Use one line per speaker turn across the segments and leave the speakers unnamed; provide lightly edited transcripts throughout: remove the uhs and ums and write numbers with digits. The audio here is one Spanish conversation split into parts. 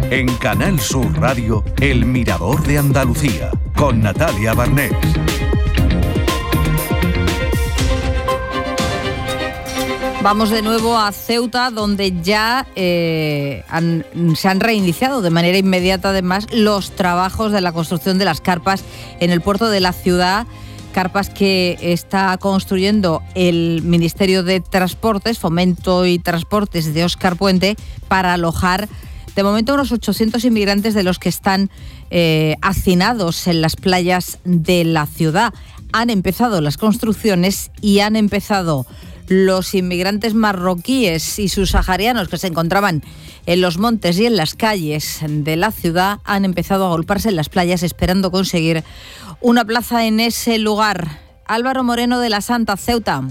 En Canal Sur Radio, El Mirador de Andalucía, con Natalia Barnés.
Vamos de nuevo a Ceuta, donde ya se han reiniciado de manera inmediata, además, los trabajos de la construcción de las carpas en el puerto de la ciudad. Carpas que está construyendo el Ministerio de Transportes, Fomento y Transportes de Óscar Puente, para alojar de momento unos 800 inmigrantes de los que están hacinados en las playas de la ciudad. Han empezado las construcciones y han empezado los inmigrantes marroquíes y subsaharianos que se encontraban en los montes y en las calles de la ciudad. Han empezado a agolparse en las playas esperando conseguir una plaza en ese lugar. Álvaro Moreno de la Santa, Ceuta.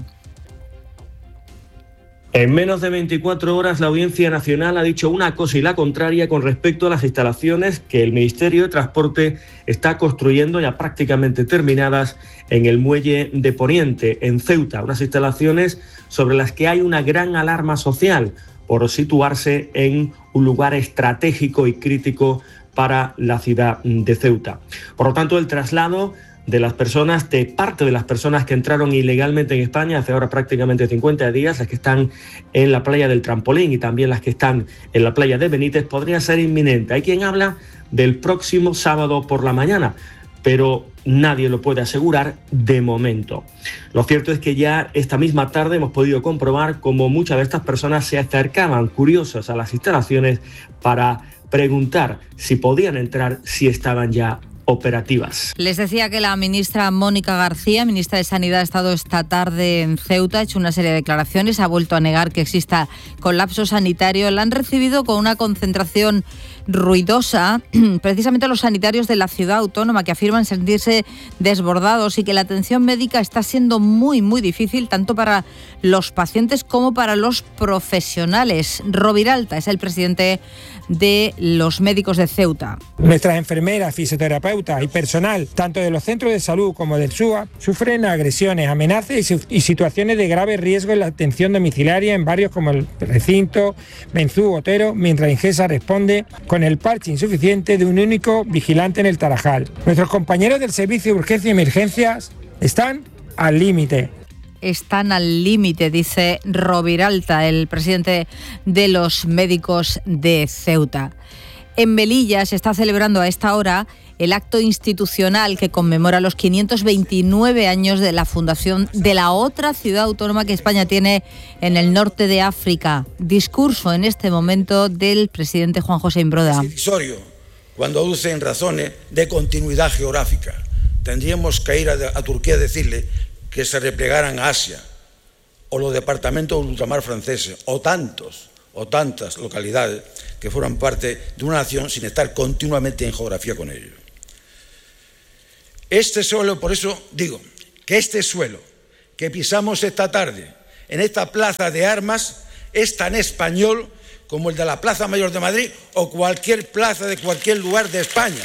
En menos de 24 horas la Audiencia Nacional ha dicho una cosa y la contraria con respecto a las instalaciones que el Ministerio de Transporte está construyendo, ya prácticamente terminadas, en el muelle de Poniente, en Ceuta. Unas instalaciones sobre las que hay una gran alarma social por situarse en un lugar estratégico y crítico para la ciudad de Ceuta. Por lo tanto, el traslado de las personas, de parte de las personas que entraron ilegalmente en España hace ahora prácticamente 50 días, las que están en la playa del Trampolín y también las que están en la playa de Benítez, podría ser inminente. Hay quien habla del próximo sábado por la mañana, pero nadie lo puede asegurar de momento. Lo cierto es que ya esta misma tarde hemos podido comprobar cómo muchas de estas personas se acercaban curiosas a las instalaciones para preguntar si podían entrar, si estaban ya operativas.
Les decía que la ministra Mónica García, ministra de Sanidad, ha estado esta tarde en Ceuta, ha hecho una serie de declaraciones, ha vuelto a negar que exista colapso sanitario. La han recibido con una concentración ruidosa, precisamente los sanitarios de la ciudad autónoma, que afirman sentirse desbordados y que la atención médica está siendo muy, muy difícil, tanto para los pacientes como para los profesionales. Roviralta es el presidente de los médicos de Ceuta.
Nuestras enfermeras, fisioterapeutas y personal, tanto de los centros de salud como del SUA, sufren agresiones, amenazas y situaciones de grave riesgo en la atención domiciliaria en barrios como el Recinto, Benzú, Otero, mientras Ingesa responde con el parche insuficiente de un único vigilante en el Tarajal. Nuestros compañeros del Servicio de Urgencia y Emergencias están al límite.
Están al límite, dice Roviralta, el presidente de los médicos de Ceuta. En Melilla se está celebrando a esta hora el acto institucional que conmemora los 529 años de la fundación de la otra ciudad autónoma que España tiene en el norte de África. Discurso en este momento del presidente Juan José Imbroda.
Es irrisorio cuando aducen razones de continuidad geográfica. Tendríamos que ir a Turquía a decirle que se replegaran a Asia, o los departamentos de ultramar franceses, o tantas localidades que fueran parte de una nación sin estar continuamente en geografía con ellos. Este suelo, por eso digo, que este suelo que pisamos esta tarde en esta plaza de armas es tan español como el de la Plaza Mayor de Madrid o cualquier plaza de cualquier lugar de España.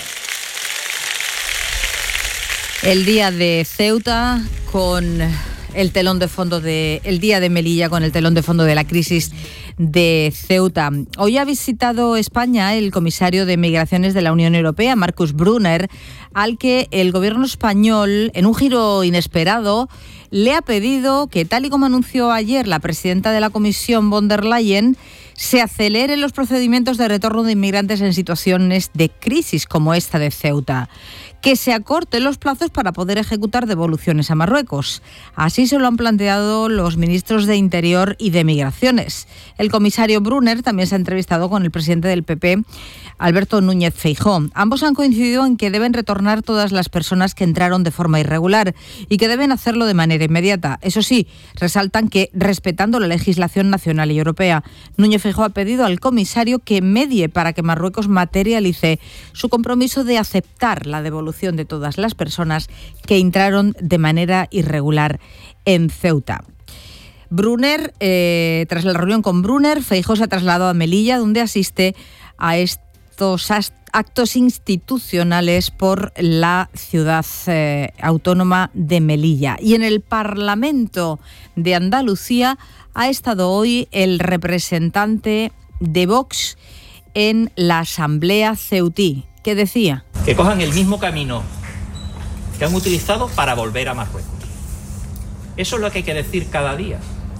El día de Ceuta con el telón de fondo el día de Melilla con el telón de fondo de la crisis de Ceuta. Hoy ha visitado España el comisario de Migraciones de la Unión Europea, Markus Brunner, al que el gobierno español, en un giro inesperado, le ha pedido que, tal y como anunció ayer la presidenta de la Comisión, von der Leyen, se aceleren los procedimientos de retorno de inmigrantes en situaciones de crisis como esta de Ceuta, que se acorten los plazos para poder ejecutar devoluciones a Marruecos. Así se lo han planteado los ministros de Interior y de Migraciones. El comisario Brunner también se ha entrevistado con el presidente del PP, Alberto Núñez Feijóo. Ambos han coincidido en que deben retornar todas las personas que entraron de forma irregular y que deben hacerlo de manera inmediata. Eso sí, resaltan que, respetando la legislación nacional y europea, Núñez Feijóo ha pedido al comisario que medie para que Marruecos materialice su compromiso de aceptar la devolución de todas las personas que entraron de manera irregular en Ceuta. Brunner, tras la reunión con Brunner, Feijóo se ha trasladado a Melilla, donde asiste a estos actos institucionales por la ciudad autónoma de Melilla. Y en el Parlamento de Andalucía ha estado hoy el representante de Vox en la Asamblea Ceutí, que decía:
que cojan el mismo camino que han utilizado para volver a Marruecos. Eso es lo que hay que decir cada día.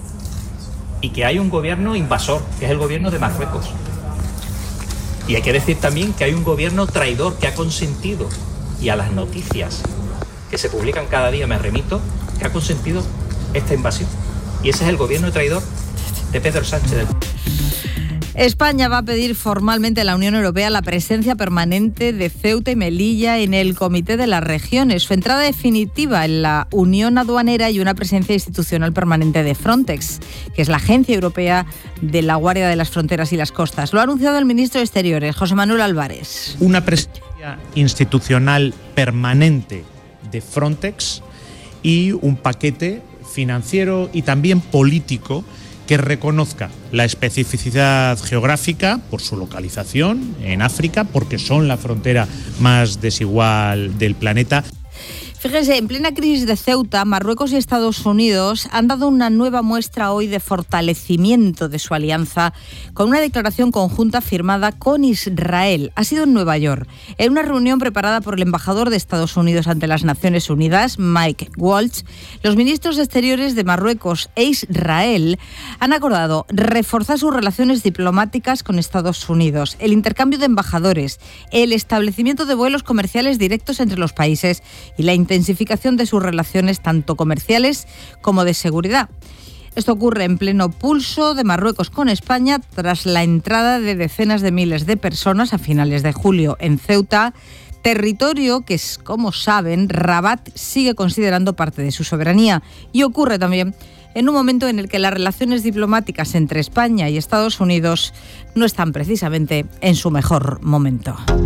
Y que hay un gobierno invasor, que es el gobierno de Marruecos. Y hay que decir también que hay un gobierno traidor que ha consentido, y a las noticias que se publican cada día me remito, que ha consentido esta invasión. Y ese es el gobierno traidor de Pedro Sánchez.
España va a pedir formalmente a la Unión Europea la presencia permanente de Ceuta y Melilla en el Comité de las Regiones, su entrada definitiva en la Unión Aduanera y una presencia institucional permanente de Frontex, que es la Agencia Europea de la Guardia de las Fronteras y las Costas. Lo ha anunciado el ministro de Exteriores, José Manuel Álvarez.
Una presencia institucional permanente de Frontex y un paquete financiero y también político que reconozca la especificidad geográfica por su localización en África, porque son la frontera más desigual del planeta.
Fíjese, en plena crisis de Ceuta, Marruecos y Estados Unidos han dado una nueva muestra hoy de fortalecimiento de su alianza con una declaración conjunta firmada con Israel. Ha sido en Nueva York, en una reunión preparada por el embajador de Estados Unidos ante las Naciones Unidas, Mike Waltz. Los ministros exteriores de Marruecos e Israel han acordado reforzar sus relaciones diplomáticas con Estados Unidos, el intercambio de embajadores, el establecimiento de vuelos comerciales directos entre los países y la intensificación de sus relaciones tanto comerciales como de seguridad. Esto ocurre en pleno pulso de Marruecos con España tras la entrada de decenas de miles de personas a finales de julio en Ceuta, territorio que, como saben, Rabat sigue considerando parte de su soberanía. Y ocurre también en un momento en el que las relaciones diplomáticas entre España y Estados Unidos no están precisamente en su mejor momento.